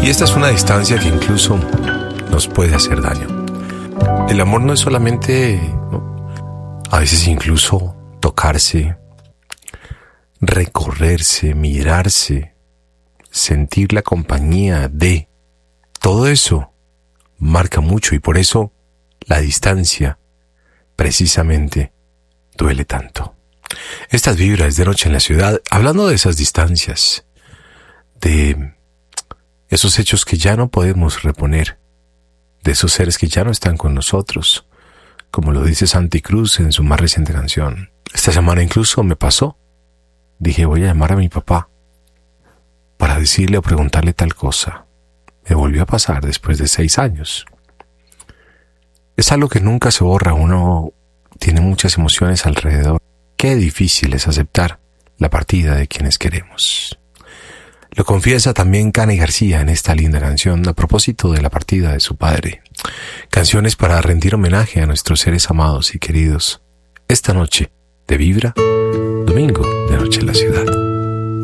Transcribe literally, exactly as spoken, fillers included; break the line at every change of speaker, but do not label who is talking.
Y esta es una distancia que incluso nos puede hacer daño. El amor no es solamente, ¿no?, a veces incluso tocarse, recorrerse, mirarse, sentir la compañía de. Todo eso marca mucho y por eso la distancia precisamente duele tanto. Estas vibras de Noche en la Ciudad, hablando de esas distancias, de esos hechos que ya no podemos reponer, de esos seres que ya no están con nosotros, como lo dice Santi Cruz en su más reciente canción. Esta semana incluso me pasó. Dije, voy a llamar a mi papá para decirle o preguntarle tal cosa. Me volvió a pasar después de seis años. Es algo que nunca se borra, uno tiene muchas emociones alrededor. Qué difícil es aceptar la partida de quienes queremos. Lo confiesa también Cani García en esta linda canción a propósito de la partida de su padre. Canciones para rendir homenaje a nuestros seres amados y queridos. Esta noche de Vibra, domingo de Noche en la Ciudad.